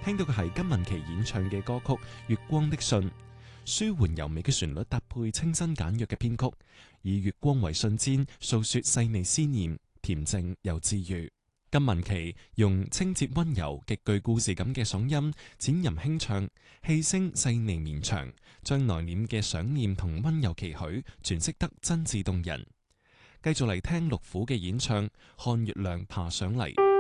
聽到嘅係金玟岐演唱嘅歌曲《月光的信》，舒緩柔美嘅旋律搭配清新簡約嘅編曲，以月光為信笺，訴說細膩思念，恬靜又治愈。金玟岐用清澈溫柔、極具故事感嘅嗓音，淺吟輕唱，氣聲細膩綿長，將內斂嘅想念同溫柔期許詮釋得真摯動人。繼續嚟聽陸虎嘅演唱《看月亮爬上嚟》。